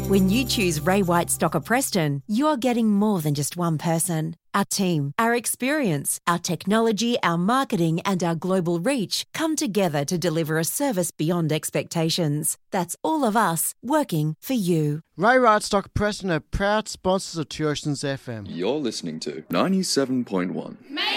When you choose Ray White Stocker Preston, you're getting more than just one person. Our team, our experience, our technology, our marketing and our global reach come together to deliver a service beyond expectations. That's all of us working for you. Ray White Stocker Preston are proud sponsors of Turson's FM. You're listening to 97.1.